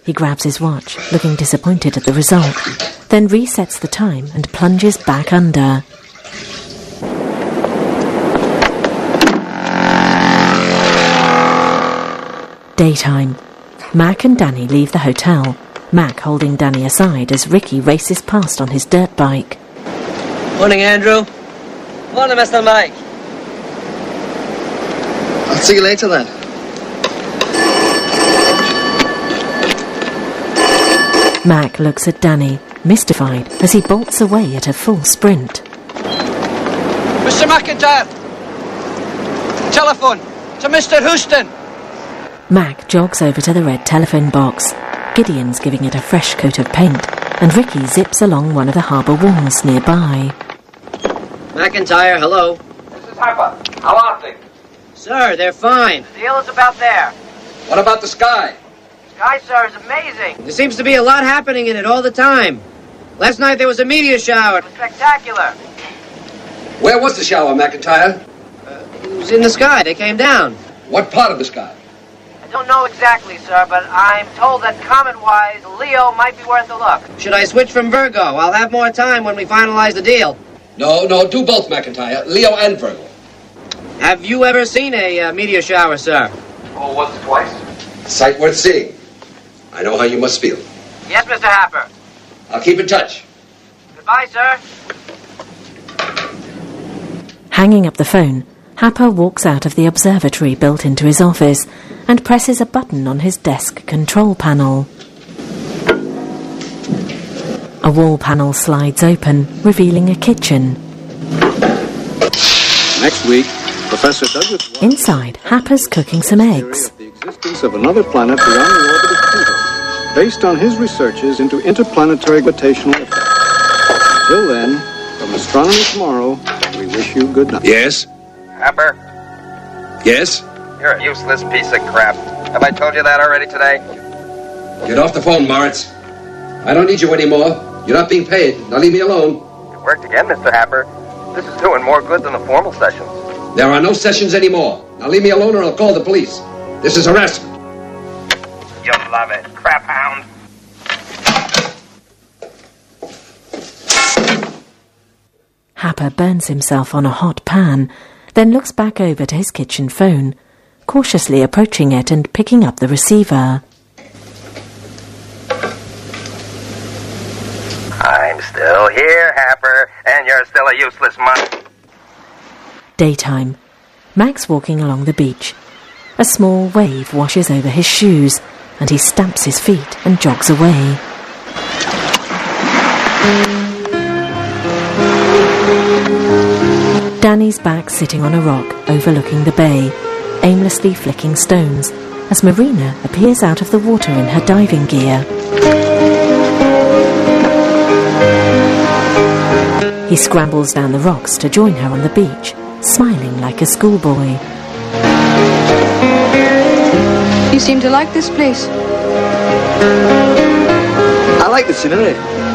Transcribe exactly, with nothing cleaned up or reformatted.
He grabs his watch, looking disappointed at the result, then resets the time and plunges back under. Daytime. Mac and Danny leave the hotel, Mac holding Danny aside as Ricky races past on his dirt bike. Morning, Andrew. Morning, Mister Mike. I'll see you later, then. Mac looks at Danny, mystified, as he bolts away at a full sprint. Mister McIntyre! Telephone to Mister Houston! Mac jogs over to the red telephone box. Gideon's giving it a fresh coat of paint, and Ricky zips along one of the harbour walls nearby. McIntyre, hello. This is Harper. How are things? Sir, they're fine. The deal is about there. What about the sky? Sky, sir, is amazing. There seems to be a lot happening in it all the time. Last night there was a meteor shower. It was spectacular. Where was the shower, McIntyre? Uh, it was in the sky. They came down. What part of the sky? I don't know exactly, sir, but I'm told that comet-wise, Leo might be worth a look. Should I switch from Virgo? I'll have more time when we finalize the deal. No, no, do both, McIntyre. Leo and Virgo. Have you ever seen a uh, meteor shower, sir? Oh, once or twice? Sight worth seeing. I know how you must feel. Yes, Mister Happer. I'll keep in touch. Goodbye, sir. Hanging up the phone, Happer walks out of the observatory built into his office and presses a button on his desk control panel. A wall panel slides open, revealing a kitchen. Next week, Professor Douglas... Inside, Happer's cooking some eggs. ...the existence of another planet beyond the orbit of Pluto, based on his researches into interplanetary gravitational effects. Till then, from Astronomy Tomorrow, we wish you good night. Yes? Happer, Yes? you're a useless piece of crap. Have I told you that already today? Get off the phone, Moritz. I don't need you anymore. You're not being paid. Now leave me alone. It worked again, Mister Happer. This is doing more good than the formal sessions. There are no sessions anymore. Now leave me alone or I'll call the police. This is harassment. You'll love it, crap hound. Happer burns himself on a hot pan, then looks back over to his kitchen phone, cautiously approaching it and picking up the receiver. I'm still here, Happer, and you're still a useless mutt. Daytime. Mac's walking along the beach. A small wave washes over his shoes, and he stamps his feet and jogs away. Danny's back sitting on a rock overlooking the bay, aimlessly flicking stones, as Marina appears out of the water in her diving gear. He scrambles down the rocks to join her on the beach, smiling like a schoolboy. You seem to like this place. I like the scenery.